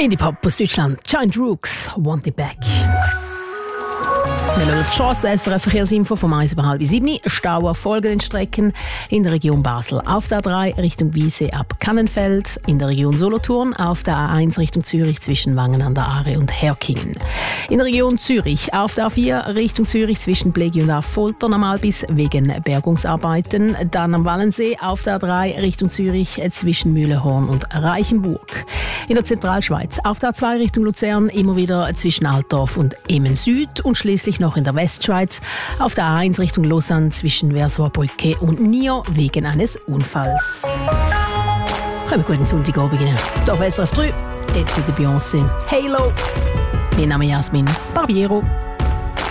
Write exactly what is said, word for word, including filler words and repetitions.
Indie-Pop aus Deutschland. Giant Rooks, Want It Back. Wir schauen auf die Strasse, S R F-Verkehrsinfo vom eins über halb sieben. Stau auf folgenden Strecken in der Region Basel. Auf der A drei Richtung Wiese ab Kannenfeld, in der Region Solothurn, auf der A eins Richtung Zürich zwischen Wangen an der Aare und Herkingen. In der Region Zürich auf der A vier Richtung Zürich zwischen Plegi und Affolter normal bis wegen Bergungsarbeiten. Dann am Wallensee auf der A drei Richtung Zürich zwischen Mühlehorn und Reichenburg. In der Zentralschweiz auf der A zwei Richtung Luzern immer wieder zwischen Altdorf und Emmen Süd und schließlich noch in der Westschweiz auf der A eins Richtung Lausanne zwischen Versoixbrücke und Nier wegen eines Unfalls. Einen guten Sonntagabend hier auf S R F drei. Jetzt mit der Beyoncé. Halo. Mein Name ist Jasmin Barbiero.